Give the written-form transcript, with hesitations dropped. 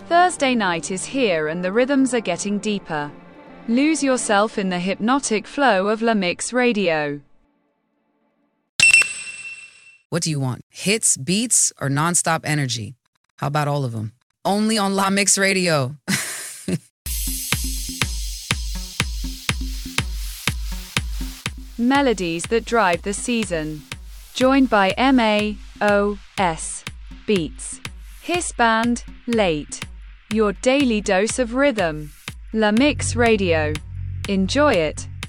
Thursday night is here and the rhythms are getting deeper. Lose yourself in the hypnotic flow of La Mix Radio. What do you want? Hits, beats, or nonstop energy? How about all of them? Only on La Mix Radio. Melodies that drive the season. Joined by MAOS Beats. His band, Late. Your daily dose of rhythm. La Mix Radio. Enjoy it.